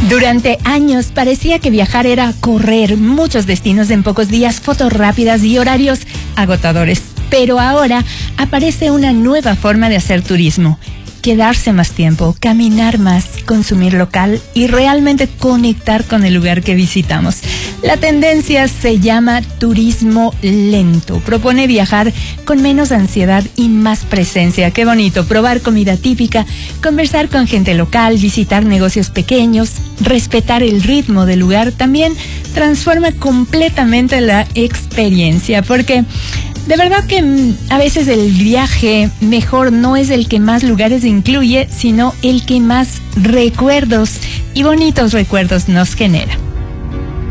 Durante años parecía que viajar era correr muchos destinos en pocos días, fotos rápidas y horarios agotadores. Pero ahora aparece una nueva forma de hacer turismo. Quedarse más tiempo, caminar más, consumir local y realmente conectar con el lugar que visitamos. La tendencia se llama turismo lento. Propone viajar con menos ansiedad y más presencia. Qué bonito, probar comida típica, conversar con gente local, visitar negocios pequeños, respetar el ritmo del lugar. También transforma completamente la experiencia, porque de verdad que a veces el viaje mejor no es el que más lugares incluye, sino el que más recuerdos y bonitos recuerdos nos genera.